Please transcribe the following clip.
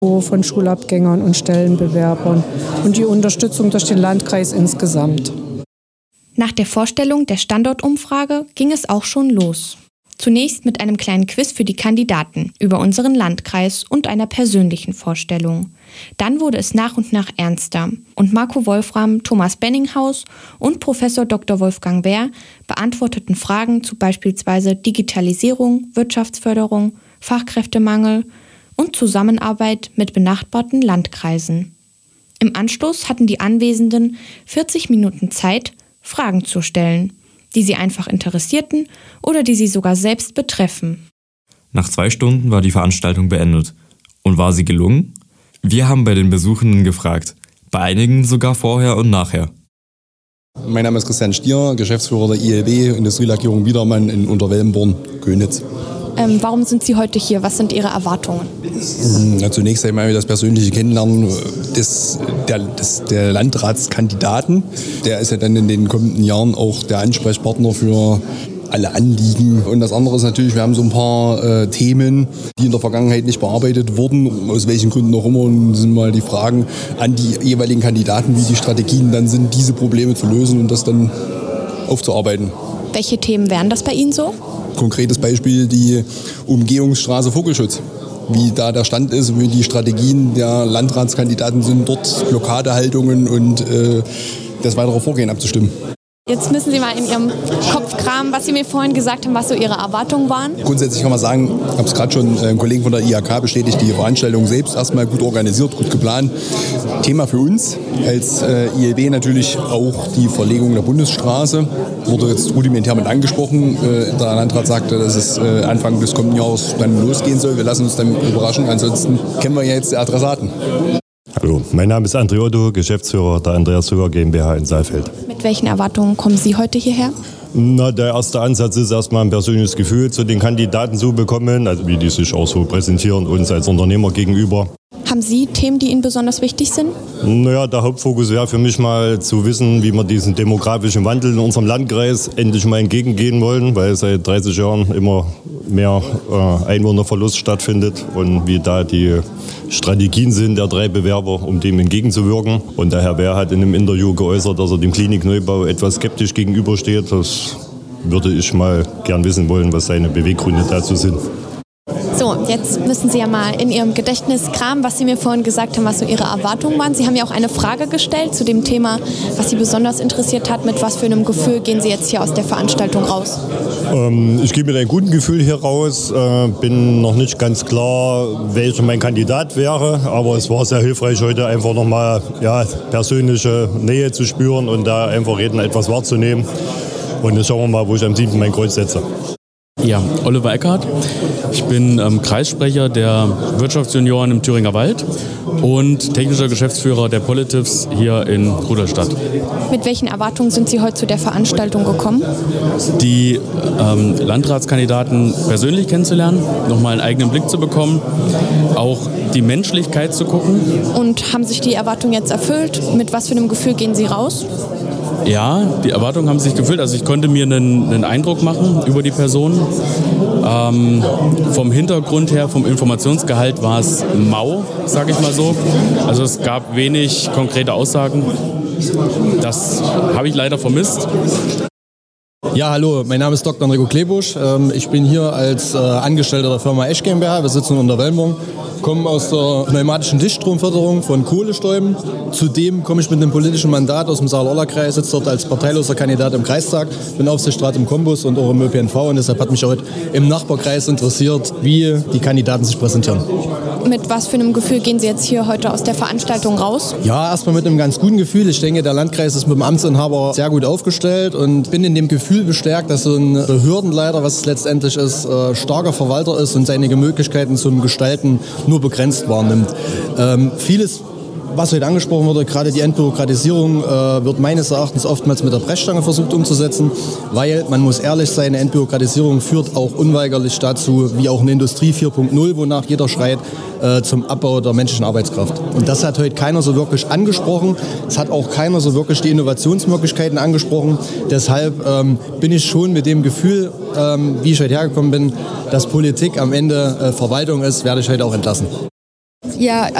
von Schulabgängern und Stellenbewerbern und die Unterstützung durch den Landkreis insgesamt. Nach der Vorstellung der Standortumfrage ging es auch schon los. Zunächst mit einem kleinen Quiz für die Kandidaten über unseren Landkreis und einer persönlichen Vorstellung. Dann wurde es nach und nach ernster und Marco Wolfram, Thomas Benninghaus und Professor Dr. Wolfgang Wehr beantworteten Fragen zu beispielsweise Digitalisierung, Wirtschaftsförderung, Fachkräftemangel und Zusammenarbeit mit benachbarten Landkreisen. Im Anschluss hatten die Anwesenden 40 Minuten Zeit, Fragen zu stellen, die sie einfach interessierten oder die sie sogar selbst betreffen. Nach 2 Stunden war die Veranstaltung beendet. Und war sie gelungen? Wir haben bei den Besuchenden gefragt. Bei einigen sogar vorher und nachher. Mein Name ist Christian Stier, Geschäftsführer der ILB Industrielackierung Biedermann in Unterwellenborn, Könitz. Warum sind Sie heute hier? Was sind Ihre Erwartungen? Zunächst einmal das persönliche Kennenlernen der Landratskandidaten. Der ist ja dann in den kommenden Jahren auch der Ansprechpartner für alle Anliegen. Und das andere ist natürlich, wir haben so ein paar Themen, die in der Vergangenheit nicht bearbeitet wurden, aus welchen Gründen auch immer. Und sind mal die Fragen an die jeweiligen Kandidaten, wie die Strategien dann sind, diese Probleme zu lösen und das dann aufzuarbeiten. Welche Themen wären das bei Ihnen so? Konkretes Beispiel die Umgehungsstraße Vogelschutz. Wie da der Stand ist, wie die Strategien der Landratskandidaten sind, dort Blockadehaltungen und das weitere Vorgehen abzustimmen. Jetzt müssen Sie mal in Ihrem Kopf kramen, was Sie mir vorhin gesagt haben, was so Ihre Erwartungen waren. Grundsätzlich kann man sagen, ich habe es gerade schon einem Kollegen von der IHK bestätigt, die Veranstaltung selbst erstmal gut organisiert, gut geplant. Thema für uns als ILB natürlich auch die Verlegung der Bundesstraße. Wurde jetzt rudimentär mit angesprochen. Der Landrat sagte, dass es Anfang des kommenden Jahres dann losgehen soll. Wir lassen uns dann überraschen. Ansonsten kennen wir ja jetzt die Adressaten. Hallo, mein Name ist André Otto, Geschäftsführer der Andreas Zucker GmbH in Saalfeld. Mit welchen Erwartungen kommen Sie heute hierher? Der erste Ansatz ist erstmal ein persönliches Gefühl zu den Kandidaten zu bekommen, also wie die sich auch so präsentieren uns als Unternehmer gegenüber. Haben Sie Themen, die Ihnen besonders wichtig sind? Der Hauptfokus wäre für mich mal zu wissen, wie wir diesen demografischen Wandel in unserem Landkreis endlich mal entgegengehen wollen, weil seit 30 Jahren immer mehr Einwohnerverlust stattfindet und wie da die Strategien sind der 3 Bewerber, um dem entgegenzuwirken. Und der Herr Wehr hat in einem Interview geäußert, dass er dem Klinikneubau etwas skeptisch gegenübersteht. Das würde ich mal gern wissen wollen, was seine Beweggründe dazu sind. So, jetzt müssen Sie ja mal in Ihrem Gedächtnis kramen, was Sie mir vorhin gesagt haben, was so Ihre Erwartungen waren. Sie haben ja auch eine Frage gestellt zu dem Thema, was Sie besonders interessiert hat. Mit was für einem Gefühl gehen Sie jetzt hier aus der Veranstaltung raus? Ich gehe mit einem guten Gefühl hier raus. Bin noch nicht ganz klar, welcher mein Kandidat wäre. Aber es war sehr hilfreich, heute einfach nochmal persönliche Nähe zu spüren und da einfach Redner etwas wahrzunehmen. Und jetzt schauen wir mal, wo ich am 7. mein Kreuz setze. Ja, Oliver Eckhardt. Ich bin Kreissprecher der Wirtschaftsjunioren im Thüringer Wald und technischer Geschäftsführer der Politivs hier in Rudolstadt. Mit welchen Erwartungen sind Sie heute zu der Veranstaltung gekommen? Die Landratskandidaten persönlich kennenzulernen, nochmal einen eigenen Blick zu bekommen, auch die Menschlichkeit zu gucken. Und haben sich die Erwartungen jetzt erfüllt? Mit was für einem Gefühl gehen Sie raus? Ja, die Erwartungen haben sich gefüllt. Also ich konnte mir einen Eindruck machen über die Person. Vom Hintergrund her, vom Informationsgehalt war es mau, sage ich mal so. Also es gab wenig konkrete Aussagen. Das habe ich leider vermisst. Ja, hallo, mein Name ist Dr. Enrico Klebusch. Ich bin hier als Angestellter der Firma Esch GmbH. Wir sitzen in Unterwellenborn, kommen aus der pneumatischen Dichtstromförderung von Kohlestäuben. Zudem komme ich mit einem politischen Mandat aus dem Saarland-Kreis, sitze dort als parteiloser Kandidat im Kreistag, bin Aufsichtsrat im Kombus und auch im ÖPNV und deshalb hat mich heute im Nachbarkreis interessiert, wie die Kandidaten sich präsentieren. Mit was für einem Gefühl gehen Sie jetzt hier heute aus der Veranstaltung raus? Ja, erstmal mit einem ganz guten Gefühl. Ich denke, der Landkreis ist mit dem Amtsinhaber sehr gut aufgestellt und bin in dem Gefühl bestärkt, dass so ein Behördenleiter, was es letztendlich ist, starker Verwalter ist und seine Möglichkeiten zum Gestalten nur begrenzt wahrnimmt. Vieles, was heute angesprochen wurde, gerade die Entbürokratisierung, wird meines Erachtens oftmals mit der Brechstange versucht umzusetzen, weil, man muss ehrlich sein, eine Entbürokratisierung führt auch unweigerlich dazu, wie auch eine Industrie 4.0, wonach jeder schreit, zum Abbau der menschlichen Arbeitskraft. Und das hat heute keiner so wirklich angesprochen. Es hat auch keiner so wirklich die Innovationsmöglichkeiten angesprochen. Deshalb bin ich schon mit dem Gefühl, wie ich heute hergekommen bin, dass Politik am Ende Verwaltung ist, werde ich heute auch entlassen. Ja,